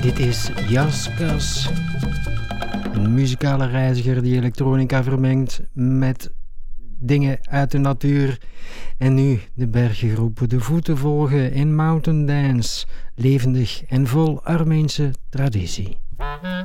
Dit is Jaskas, een muzikale reiziger die elektronica vermengt met dingen uit de natuur. En nu de bergengroep De Voeten volgen in Mountain Dance, levendig en vol Armeense traditie.